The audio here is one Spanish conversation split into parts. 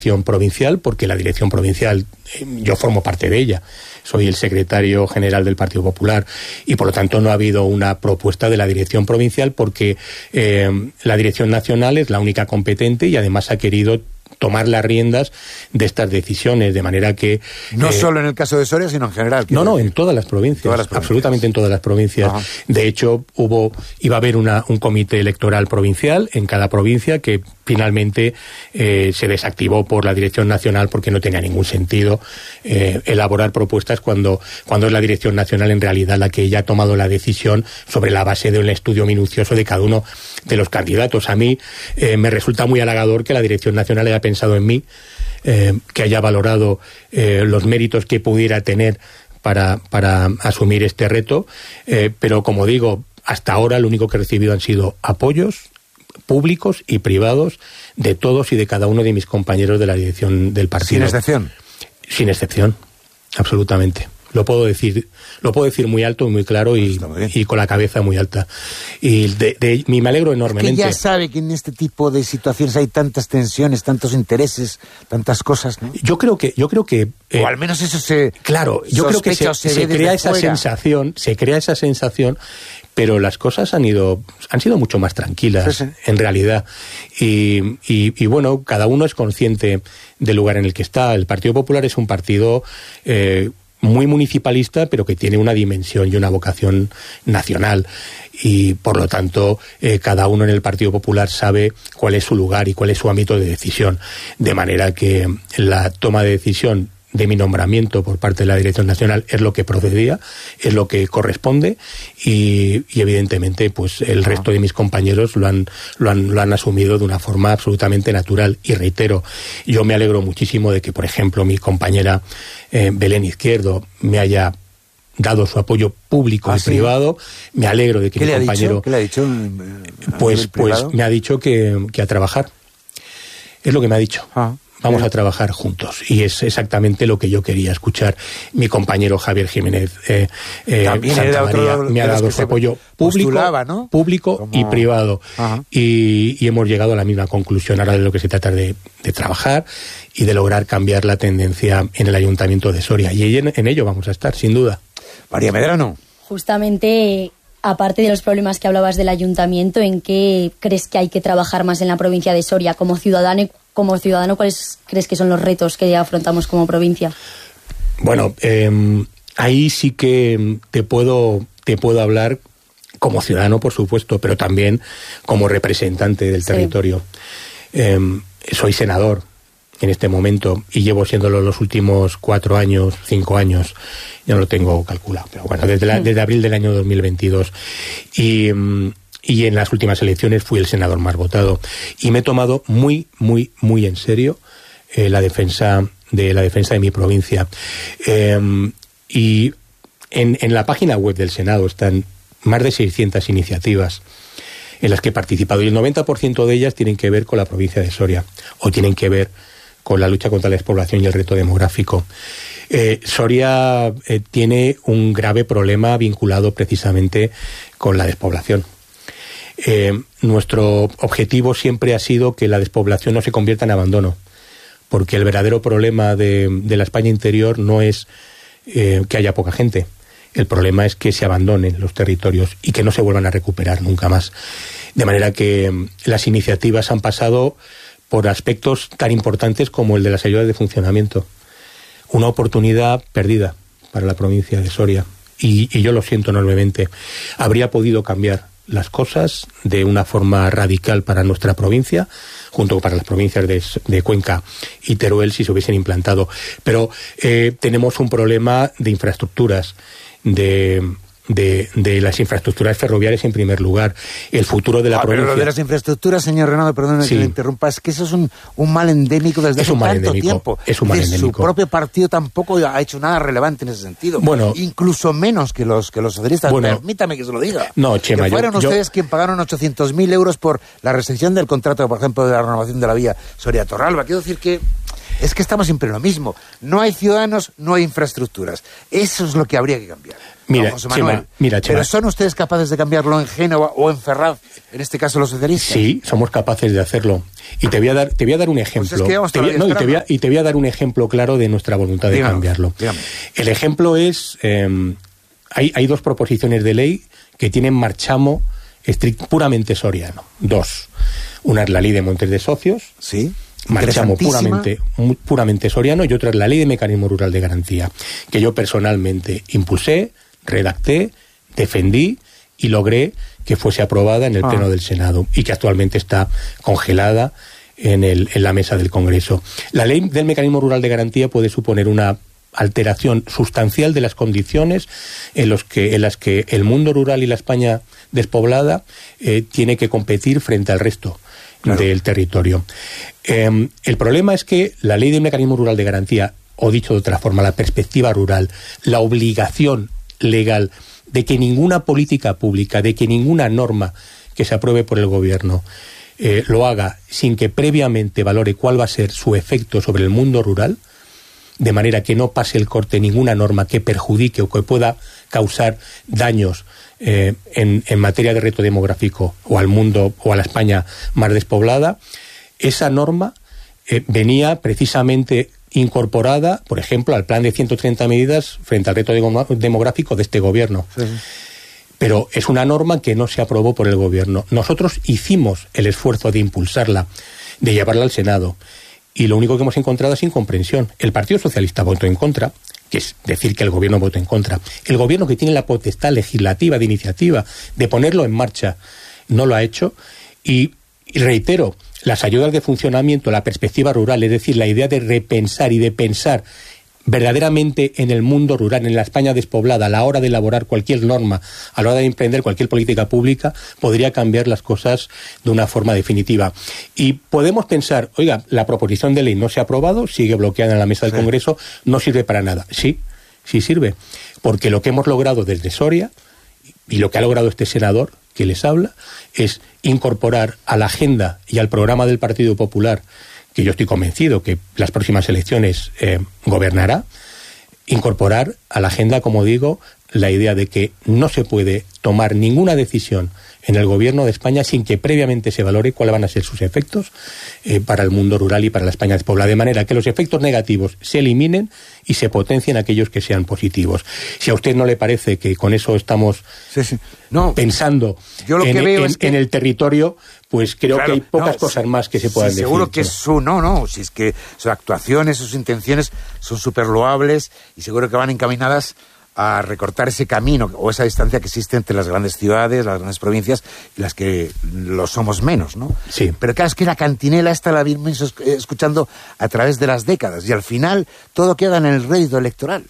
provincial, porque la dirección provincial, yo formo parte de ella, soy el secretario general del Partido Popular, y por lo tanto no ha habido una propuesta de la dirección provincial, porque la dirección nacional es la única competente y además ha querido tomar las riendas de estas decisiones, de manera que... No solo en el caso de Soria, sino en general. No, en todas las provincias, absolutamente en todas las provincias. Ajá. De hecho, iba a haber un comité electoral provincial en cada provincia que finalmente se desactivó por la dirección nacional porque no tenía ningún sentido elaborar propuestas cuando es la dirección nacional en realidad la que ya ha tomado la decisión sobre la base de un estudio minucioso de cada uno de los candidatos. A mí me resulta muy halagador que la dirección nacional haya pensado en mí, que haya valorado los méritos que pudiera tener para asumir este reto, pero como digo, hasta ahora lo único que he recibido han sido apoyos públicos y privados de todos y de cada uno de mis compañeros de la dirección del partido. ¿Sin excepción? Sin excepción, absolutamente. Lo puedo decir muy alto y muy claro y con la cabeza muy alta. Y me alegro enormemente. Es que ya sabe que en este tipo de situaciones hay tantas tensiones, tantos intereses, tantas cosas, ¿no? Yo creo que o al menos eso se... Claro, yo creo que se crea esa sensación, pero las cosas han sido mucho más tranquilas, en realidad. Y bueno, cada uno es consciente del lugar en el que está. El Partido Popular es un partido muy municipalista, pero que tiene una dimensión y una vocación nacional. Y, por lo tanto, cada uno en el Partido Popular sabe cuál es su lugar y cuál es su ámbito de decisión. De manera que la toma de decisión de mi nombramiento por parte de la Dirección Nacional es lo que procedía, es lo que corresponde y evidentemente pues el resto de mis compañeros lo han asumido de una forma absolutamente natural. Y reitero, yo me alegro muchísimo de que, por ejemplo, mi compañera Belén Izquierdo me haya dado su apoyo público y privado. Me alegro de que mi compañero... ¿Qué le ha dicho? Pues me ha dicho que a trabajar. Es lo que me ha dicho. Vamos a trabajar juntos. Y es exactamente lo que yo quería escuchar. Mi compañero Javier Jiménez Santamaría me ha dado su apoyo público y privado. Y hemos llegado a la misma conclusión. Ahora de lo que se trata de trabajar y de lograr cambiar la tendencia en el Ayuntamiento de Soria. Y en ello vamos a estar, sin duda. María Medrano. Justamente, aparte de los problemas que hablabas del Ayuntamiento, ¿en qué crees que hay que trabajar más en la provincia de Soria como ciudadano? ¿Cuáles crees que son los retos que afrontamos como provincia? Bueno, ahí sí que te puedo hablar como ciudadano, por supuesto, pero también como representante del territorio. Soy senador en este momento y llevo siéndolo los últimos 4 años, 5 años, ya no lo tengo calculado, pero bueno, desde abril del año 2022. Y en las últimas elecciones fui el senador más votado. Y me he tomado muy, muy, muy en serio la defensa de mi provincia. Y en la página web del Senado están más de 600 iniciativas en las que he participado. Y el 90% de ellas tienen que ver con la provincia de Soria. O tienen que ver con la lucha contra la despoblación y el reto demográfico. Soria tiene un grave problema vinculado precisamente con la despoblación. Nuestro objetivo siempre ha sido que la despoblación no se convierta en abandono, porque el verdadero problema de la España interior no es que haya poca gente. El problema es que se abandonen los territorios y que no se vuelvan a recuperar nunca más. De manera que las iniciativas han pasado por aspectos tan importantes como el de las ayudas de funcionamiento. Una oportunidad perdida para la provincia de Soria. Y yo lo siento enormemente. Habría podido cambiar las cosas de una forma radical para nuestra provincia, junto para las provincias de Cuenca y Teruel, si se hubiesen implantado. Pero tenemos un problema de infraestructuras, de las infraestructuras ferroviarias en primer lugar, el futuro de la provincia. Pero lo de las infraestructuras, señor Renado, perdón que le interrumpa, es que eso es un mal endémico desde hace tanto tiempo. Es un mal endémico. Su propio partido tampoco ha hecho nada relevante en ese sentido. Bueno, incluso menos que los socialistas. Bueno, permítame que se lo diga. No, Chema, que fueron ustedes quien pagaron 800.000 euros por la rescisión del contrato, por ejemplo, de la renovación de la vía Soria-Torralba. Quiero decir que Es que estamos siempre en lo mismo. No hay ciudadanos, no hay infraestructuras. Eso es lo que habría que cambiar. Mira, Chema. ¿Pero son ustedes capaces de cambiarlo en Génova o en Ferraz, en este caso los socialistas? Sí, somos capaces de hacerlo. Y te voy a dar un ejemplo. Pues es que te voy a dar un ejemplo claro de nuestra voluntad de cambiarlo. Dígame. El ejemplo es, hay 2 proposiciones de ley que tienen marchamo puramente soriano. 2. Una es la ley de montes de socios. Sí. Marchamo puramente soriano, y otra es la ley de mecanismo rural de garantía, que yo personalmente impulsé, redacté, defendí y logré que fuese aprobada en el Pleno del Senado, y que actualmente está congelada en la mesa del Congreso. La ley del mecanismo rural de garantía puede suponer una alteración sustancial de las condiciones en las que el mundo rural y la España despoblada tiene que competir frente al resto del territorio. El problema es que la ley del mecanismo rural de garantía, o dicho de otra forma, la perspectiva rural, la obligación legal de que ninguna política pública, de que ninguna norma que se apruebe por el gobierno lo haga sin que previamente valore cuál va a ser su efecto sobre el mundo rural, de manera que no pase el corte ninguna norma que perjudique o que pueda causar daños en materia de reto demográfico o al mundo o a la España más despoblada. Esa norma venía precisamente incorporada, por ejemplo, al plan de 130 medidas frente al reto demográfico de este gobierno. Sí. Pero es una norma que no se aprobó por el gobierno. Nosotros hicimos el esfuerzo de impulsarla, de llevarla al Senado, y lo único que hemos encontrado es incomprensión. El Partido Socialista votó en contra, que es decir que el gobierno votó en contra. El gobierno, que tiene la potestad legislativa de iniciativa de ponerlo en marcha, no lo ha hecho. Y reitero, las ayudas de funcionamiento, la perspectiva rural, es decir, la idea de repensar y de pensar verdaderamente en el mundo rural, en la España despoblada, a la hora de elaborar cualquier norma, a la hora de emprender cualquier política pública, podría cambiar las cosas de una forma definitiva. Y podemos pensar, oiga, la proposición de ley no se ha aprobado, sigue bloqueada en la mesa del Congreso, no sirve para nada. Sí sirve, porque lo que hemos logrado desde Soria, y lo que ha logrado este senador que les habla, es incorporar a la agenda y al programa del Partido Popular, que yo estoy convencido que las próximas elecciones gobernará, incorporar a la agenda, como digo, la idea de que no se puede tomar ninguna decisión en el gobierno de España sin que previamente se valore cuáles van a ser sus efectos para el mundo rural y para la España despoblada, de manera que los efectos negativos se eliminen y se potencien aquellos que sean positivos. Si a usted no le parece que con eso estamos pensando en el territorio, pues creo que hay pocas cosas más que se puedan decir. Seguro que si es que sus actuaciones, sus intenciones son súper loables y seguro que van encaminadas a recortar ese camino o esa distancia que existe entre las grandes ciudades, las grandes provincias y las que lo somos menos, ¿no? Sí. Pero claro, es que la cantinela esta la venimos escuchando a través de las décadas y al final todo queda en el rédito electoral.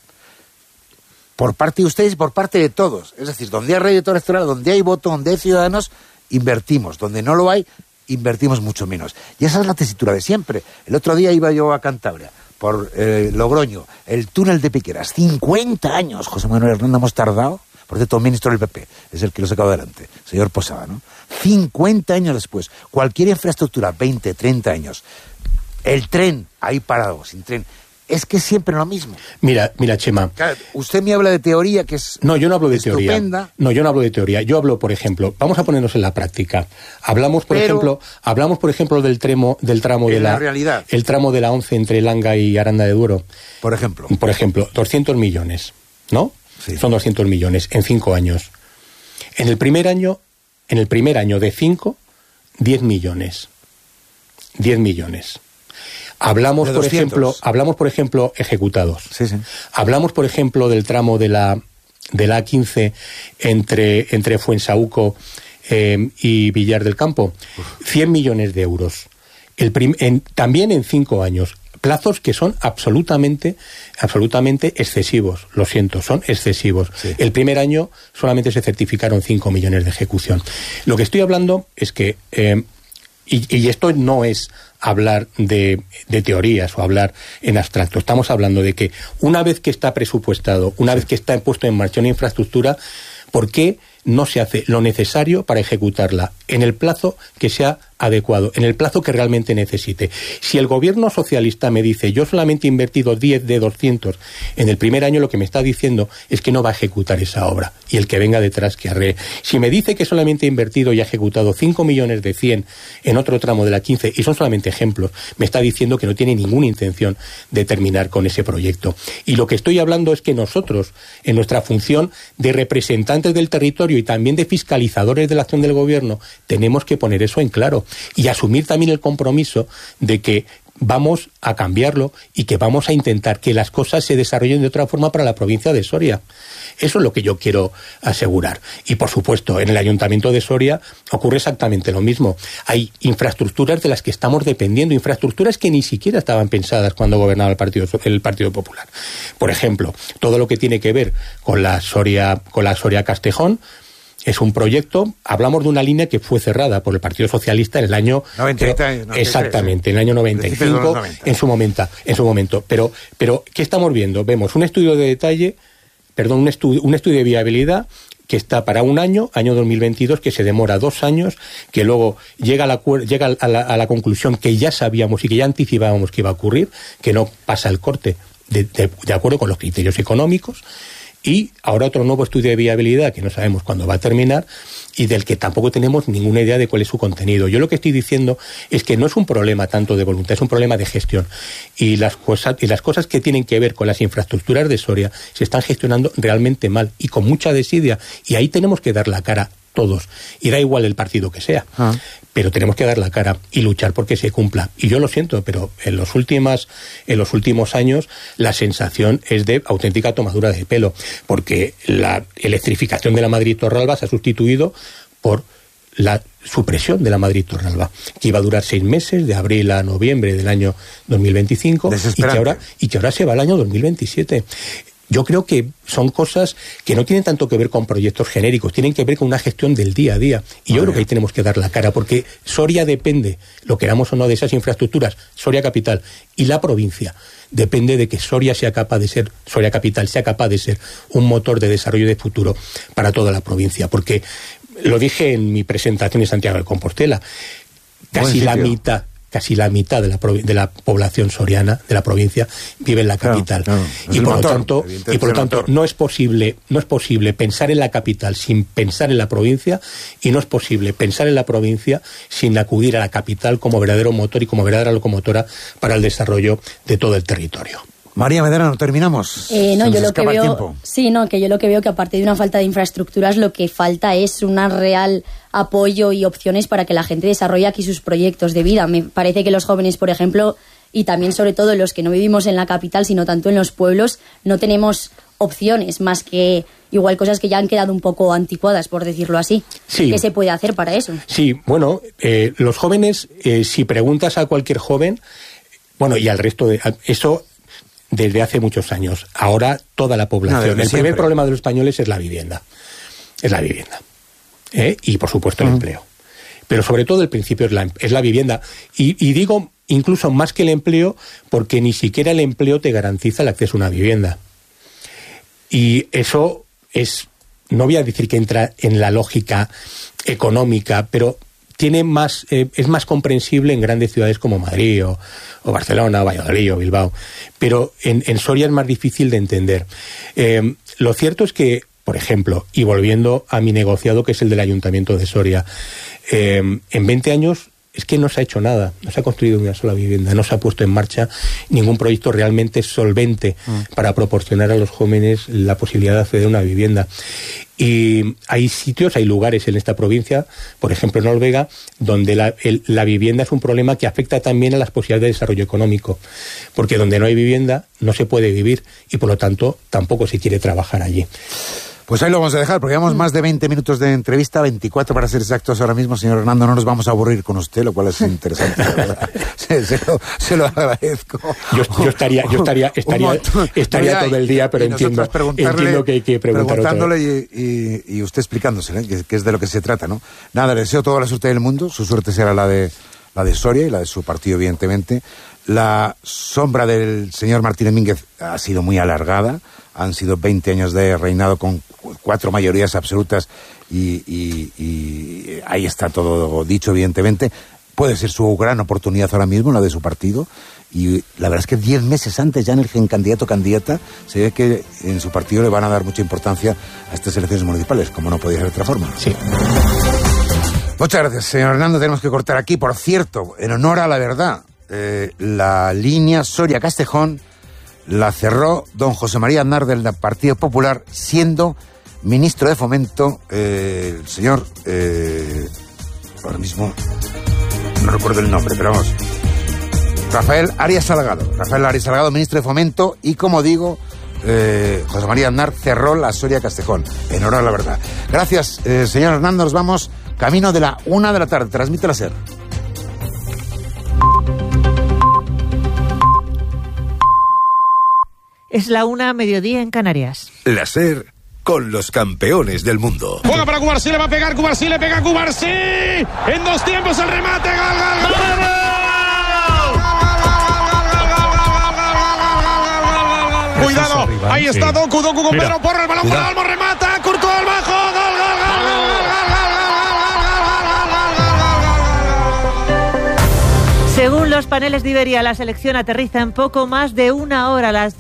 Por parte de ustedes y por parte de todos. Es decir, donde hay rédito electoral, donde hay voto, donde hay ciudadanos, invertimos. Donde no lo hay, invertimos mucho menos. Y esa es la tesitura de siempre. El otro día iba yo a Cantabria, por Logroño, el túnel de Piqueras. 50 años, José Manuel Hernández, hemos tardado. Por cierto, ministro del PP, es el que lo sacó adelante, señor Posada, ¿no? 50 años después, cualquier infraestructura, 20, 30 años. El tren, ahí parado, sin tren. Es que es siempre lo mismo. Mira, Chema. Claro, usted me habla de teoría que es No, yo no hablo de estupenda. Teoría. No, yo no hablo de teoría. Yo hablo, por ejemplo, vamos a ponernos en la práctica. Hablamos, por ejemplo, del tramo de la realidad. El tramo de la 11 entre Langa y Aranda de Duero. Por ejemplo, 200 millones, ¿no? Sí. Son 200 millones en 5 años. En el primer año de 5, 10 millones. 10 millones. Hablamos, por ejemplo, ejecutados. Sí. Hablamos, por ejemplo, del tramo de la A15 entre Fuensauco y Villar del Campo. 100 millones de euros. También en 5 años. Plazos que son absolutamente excesivos. Lo siento, son excesivos. Sí. El primer año solamente se certificaron 5 millones de ejecución. Lo que estoy hablando es que, y esto no es hablar de teorías o hablar en abstracto. Estamos hablando de que una vez que está presupuestado, una vez que está puesto en marcha una infraestructura, ¿por qué no se hace lo necesario para ejecutarla en el plazo que sea adecuado, en el plazo que realmente necesite. Si el gobierno socialista me dice, yo solamente he invertido 10 de 200 en el primer año, lo que me está diciendo es que no va a ejecutar esa obra, y el que venga detrás que arree. Si me dice que solamente he invertido y ha ejecutado 5 millones de 100 en otro tramo de la 15, y son solamente ejemplos, me está diciendo que no tiene ninguna intención de terminar con ese proyecto. Y lo que estoy hablando es que nosotros, en nuestra función de representantes del territorio y también de fiscalizadores de la acción del gobierno, tenemos que poner eso en claro y asumir también el compromiso de que vamos a cambiarlo y que vamos a intentar que las cosas se desarrollen de otra forma para la provincia de Soria. Eso es lo que yo quiero asegurar. Y, por supuesto, en el Ayuntamiento de Soria ocurre exactamente lo mismo. Hay infraestructuras de las que estamos dependiendo, infraestructuras que ni siquiera estaban pensadas cuando gobernaba el Partido Popular. Por ejemplo, todo lo que tiene que ver con la Soria Castejón, es un proyecto, hablamos de una línea que fue cerrada por el Partido Socialista en el año 93, exactamente, en el año 95, en su momento. Pero ¿qué estamos viendo? Vemos un estudio de detalle, un estudio de viabilidad que está para un año 2022, que se demora 2 años, que luego llega a la conclusión que ya sabíamos y que ya anticipábamos que iba a ocurrir, que no pasa el corte de acuerdo con los criterios económicos. Y ahora otro nuevo estudio de viabilidad que no sabemos cuándo va a terminar y del que tampoco tenemos ninguna idea de cuál es su contenido. Yo lo que estoy diciendo es que no es un problema tanto de voluntad, es un problema de gestión. Y las cosas que tienen que ver con las infraestructuras de Soria se están gestionando realmente mal y con mucha desidia. Y ahí tenemos que dar la cara todos. Y da igual el partido que sea. Pero tenemos que dar la cara y luchar porque se cumpla. Y yo lo siento, pero en los últimos años la sensación es de auténtica tomadura de pelo, porque la electrificación de la Madrid-Torralba se ha sustituido por la supresión de la Madrid-Torralba, que iba a durar 6 meses, de abril a noviembre del año 2025, y que ahora se va al año 2027. Yo creo que son cosas que no tienen tanto que ver con proyectos genéricos, tienen que ver con una gestión del día a día. Y yo creo que ahí tenemos que dar la cara, porque Soria depende, lo queramos o no, de esas infraestructuras, Soria capital y la provincia, depende de que Soria capital sea capaz de ser un motor de desarrollo de futuro para toda la provincia. Porque lo dije en mi presentación en Santiago de Compostela, casi la mitad de la población soriana de la provincia vive en la capital. Y por lo tanto no es posible pensar en la capital sin pensar en la provincia, y no es posible pensar en la provincia sin acudir a la capital como verdadero motor y como verdadera locomotora para el desarrollo de todo el territorio. María Medrano, terminamos. Yo lo que veo que aparte de una falta de infraestructuras, lo que falta es una real apoyo y opciones para que la gente desarrolle aquí sus proyectos de vida. Me parece que los jóvenes, por ejemplo, y también sobre todo los que no vivimos en la capital, sino tanto en los pueblos, no tenemos opciones más que igual cosas que ya han quedado un poco anticuadas, por decirlo así. Sí. ¿Qué se puede hacer para eso? Sí, bueno, los jóvenes, si preguntas a cualquier joven, y al resto de eso desde hace muchos años. Ahora toda la población. El primer problema de los españoles es la vivienda. Y por supuesto el empleo. Pero sobre todo el principio es la vivienda. Y digo incluso más que el empleo, porque ni siquiera el empleo te garantiza el acceso a una vivienda. Y eso no voy a decir que entra en la lógica económica, pero es más comprensible en grandes ciudades como Madrid o Barcelona, o Valladolid o Bilbao, pero en Soria es más difícil de entender. Lo cierto es que, por ejemplo, y volviendo a mi negociado, que es el del Ayuntamiento de Soria, en 20 años es que no se ha hecho nada, no se ha construido una sola vivienda, no se ha puesto en marcha ningún proyecto realmente solvente para proporcionar a los jóvenes la posibilidad de acceder a una vivienda. Y hay lugares en esta provincia, por ejemplo en Olvega, donde la vivienda es un problema que afecta también a las posibilidades de desarrollo económico, porque donde no hay vivienda no se puede vivir y por lo tanto tampoco se quiere trabajar allí. Pues ahí lo vamos a dejar, porque llevamos más de 20 minutos de entrevista, 24 para ser exactos ahora mismo, señor Hernando. No nos vamos a aburrir con usted, lo cual es interesante, ¿verdad? se lo agradezco. Yo estaría todo el día, pero entiendo que hay que preguntándole y usted explicándose, que es de lo que se trata, ¿no? Nada, le deseo toda la suerte del mundo. Su suerte será la de Soria y la de su partido, evidentemente. La sombra del señor Martínez Mínguez ha sido muy alargada. Han sido 20 años de reinado con 4 mayorías absolutas y ahí está todo dicho, evidentemente. Puede ser su gran oportunidad ahora mismo, la de su partido. Y la verdad es que 10 meses antes, ya en el candidato candidata, se ve que en su partido le van a dar mucha importancia a estas elecciones municipales, como no podía ser de otra forma. Sí. Muchas gracias, señor Hernando. Tenemos que cortar aquí. Por cierto, en honor a la verdad, la línea Soria-Castejón la cerró don José María Aznar del Partido Popular, siendo ministro de Fomento el señor... ahora mismo no recuerdo el nombre, pero vamos... Rafael Arias Salgado, ministro de Fomento, y como digo, José María Aznar cerró la Soria-Castejón. En honor a la verdad. Gracias, señor Hernando. Nos vamos camino de la 1 de la tarde. Transmite la SER. Es la 1, mediodía en Canarias. La SER con los campeones del mundo. Juega para Cubarsí, le va a pegar Cubarsí, le pega Cubarsí. En 2 tiempos el remate. ¡Gol! Cuidado, ahí está Doku con Pedro Porro, el balón para Olmo, remata, Courtois al bajo, gol. Según los paneles de Iberia, la selección aterriza en poco más de 1 hora, a las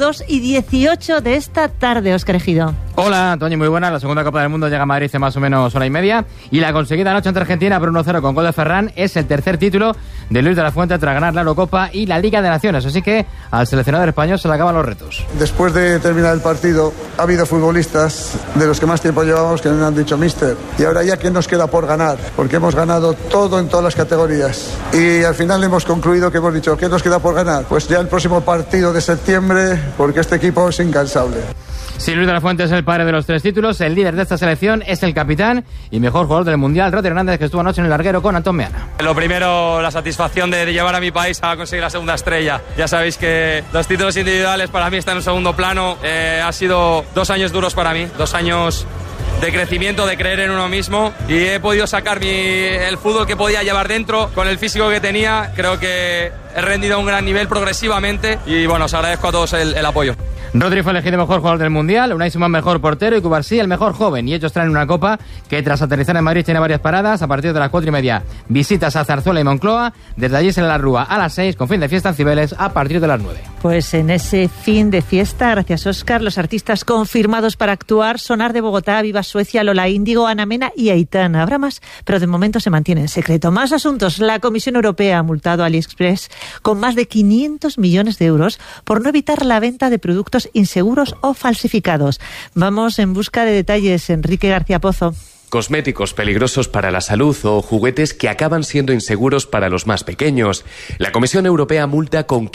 2:18 de esta tarde. Óscar Ejido. Hola, Toñi, muy buena. La segunda Copa del Mundo llega a Madrid hace más o menos 1 hora y media. Y la conseguida anoche ante Argentina por 1-0 con gol de Ferran es el tercer título de Luis de la Fuente tras ganar la Eurocopa y la Liga de Naciones. Así que al seleccionador español se le acaban los retos. Después de terminar el partido, ha habido futbolistas de los que más tiempo llevamos que nos han dicho míster. Y ahora ya, ¿qué nos queda por ganar? Porque hemos ganado todo en todas las categorías. Y al final hemos concluido que hemos dicho, ¿qué nos queda por ganar? Pues ya el próximo partido de septiembre, porque este equipo es incansable. Sí, Luis de la Fuente es el padre de los 3 títulos, el líder de esta selección, es el capitán y mejor jugador del Mundial, Rodri Hernández, que estuvo anoche en el larguero con Antón Meana. Lo primero, la satisfacción de llevar a mi país a conseguir la segunda estrella. Ya sabéis que los títulos individuales para mí están en un segundo plano. Ha sido 2 años duros para mí, 2 años de crecimiento, de creer en uno mismo, y he podido sacar el fútbol que podía llevar dentro con el físico que tenía. Creo que he rendido a un gran nivel progresivamente y bueno, os agradezco a todos el apoyo. Rodri fue elegido mejor jugador del Mundial, Unai Simón mejor portero y Cubarsí el mejor joven. Y ellos traen una copa que tras aterrizar en Madrid tiene varias paradas. A partir de las 4:30 visitas a Zarzuela y Moncloa. Desde allí será la Rúa a las 6 con fin de fiesta en Cibeles a partir de las 9. Pues en ese fin de fiesta, gracias Óscar, los artistas confirmados para actuar: Sonar de Bogotá, Viva Suecia, Lola Índigo, Ana Mena y Aitana. Habrá más, pero de momento se mantiene en secreto. Más asuntos. La Comisión Europea ha multado a AliExpress con más de 500 millones de euros por no evitar la venta de productos inseguros o falsificados. Vamos en busca de detalles. Enrique García Pozo. Cosméticos peligrosos para la salud o juguetes que acaban siendo inseguros para los más pequeños. La Comisión Europea multa con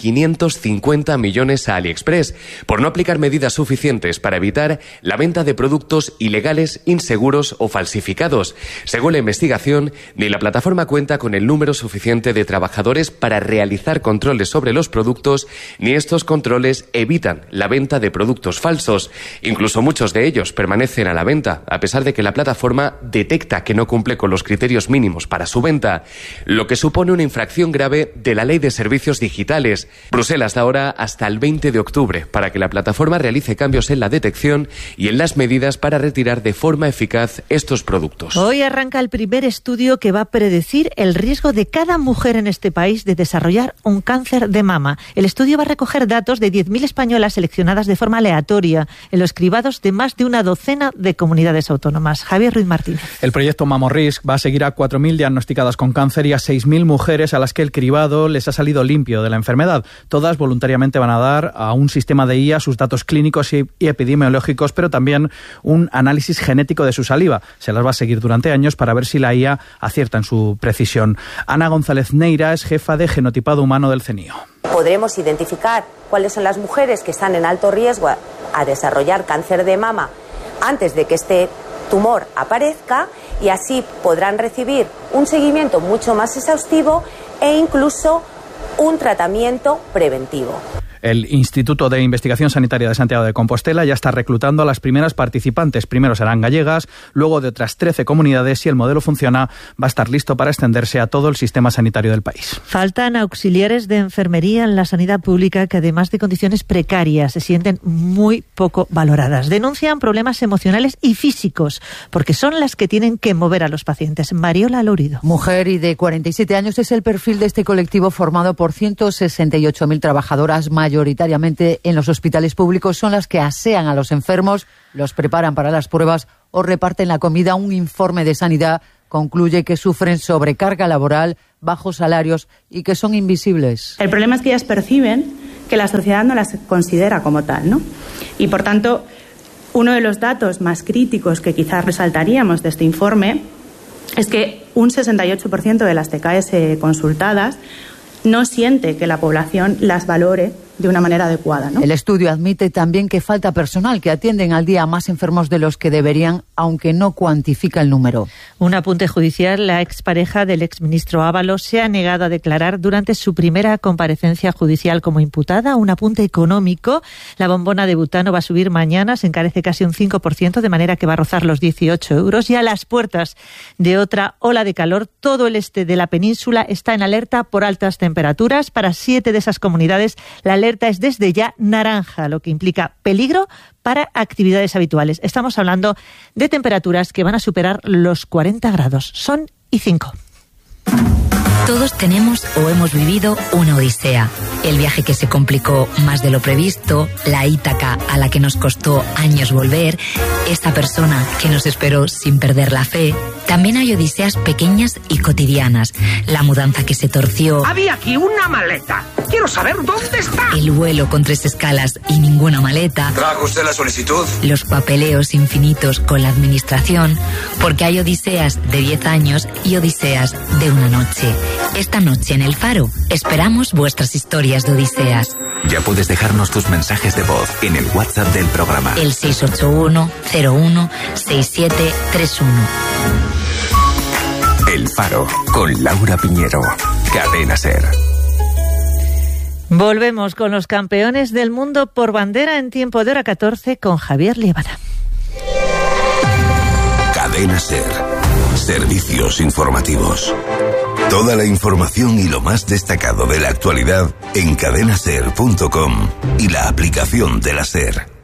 550 millones a AliExpress por no aplicar medidas suficientes para evitar la venta de productos ilegales, inseguros o falsificados. Según la investigación, ni la plataforma cuenta con el número suficiente de trabajadores para realizar controles sobre los productos, ni estos controles evitan la venta de productos falsos. Incluso muchos de ellos permanecen a la venta, a pesar de que la plataforma detecta que no cumple con los criterios mínimos para su venta, lo que supone una infracción grave de la Ley de Servicios Digitales. Bruselas da ahora hasta el 20 de octubre para que la plataforma realice cambios en la detección y en las medidas para retirar de forma eficaz estos productos. Hoy arranca el primer estudio que va a predecir el riesgo de cada mujer en este país de desarrollar un cáncer de mama. El estudio va a recoger datos de 10.000 españolas seleccionadas de forma aleatoria en los cribados de más de una docena de comunidades autónomas. Javier Ruiz Martínez. El proyecto MamoRisk va a seguir a 4.000 diagnosticadas con cáncer y a 6.000 mujeres a las que el cribado les ha salido limpio de la enfermedad. Todas voluntariamente van a dar a un sistema de IA sus datos clínicos y epidemiológicos, pero también un análisis genético de su saliva. Se las va a seguir durante años para ver si la IA acierta en su precisión. Ana González Neira es jefa de genotipado humano del CENIO. Podremos identificar cuáles son las mujeres que están en alto riesgo a desarrollar cáncer de mama antes de que este tumor aparezca, y así podrán recibir un seguimiento mucho más exhaustivo e incluso un tratamiento preventivo. El Instituto de Investigación Sanitaria de Santiago de Compostela ya está reclutando a las primeras participantes. Primero serán gallegas, luego de otras 13 comunidades. Si el modelo funciona, va a estar listo para extenderse a todo el sistema sanitario del país. Faltan auxiliares de enfermería en la sanidad pública que, además de condiciones precarias, se sienten muy poco valoradas. Denuncian problemas emocionales y físicos, porque son las que tienen que mover a los pacientes. Mariola Lourido. Mujer y de 47 años es el perfil de este colectivo formado por 168.000 trabajadoras, mayoritariamente en los hospitales públicos. Son las que asean a los enfermos, los preparan para las pruebas o reparten la comida. Un informe de Sanidad concluye que sufren sobrecarga laboral, bajos salarios y que son invisibles. El problema es que ellas perciben que la sociedad no las considera como tal, ¿no? Y por tanto, uno de los datos más críticos que quizás resaltaríamos de este informe es que un 68% de las TKS consultadas no siente que la población las valore de una manera adecuada, ¿no? El estudio admite también que falta personal, que atienden al día a más enfermos de los que deberían, aunque no cuantifica el número. Un apunte judicial: la expareja del exministro Ábalos se ha negado a declarar durante su primera comparecencia judicial como imputada. Un apunte económico: la bombona de butano va a subir mañana, se encarece casi un 5%, de manera que va a rozar los 18 euros. Y a las puertas de otra ola de calor, todo el este de la península está en alerta por altas temperaturas. Para 7 de esas comunidades, la alerta es desde ya naranja, lo que implica peligro para actividades habituales. Estamos hablando de temperaturas que van a superar los 40 grados. Son y 5. Todos tenemos o hemos vivido una odisea. El viaje que se complicó más de lo previsto, la Ítaca a la que nos costó años volver, esa persona que nos esperó sin perder la fe. También hay odiseas pequeñas y cotidianas. La mudanza que se torció. Había aquí una maleta. Quiero saber dónde está. El vuelo con 3 escalas y ninguna maleta. ¿Trajo usted la solicitud? Los papeleos infinitos con la administración. Porque hay odiseas de 10 años y odiseas de una noche. Esta noche en El Faro esperamos vuestras historias de odiseas. Ya puedes dejarnos tus mensajes de voz en el WhatsApp del programa. El 681-01-6731. El Faro, con Laura Piñero. Cadena SER. Volvemos con los campeones del mundo por bandera en tiempo de hora 14 con Javier Liébana. Cadena SER. Servicios informativos. Toda la información y lo más destacado de la actualidad en cadenaser.com y la aplicación de la SER.